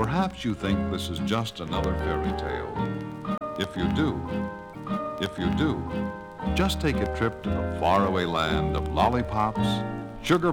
Perhaps you think this is just another fairy tale. If you do, just take a trip to the faraway land of lollipops, sugar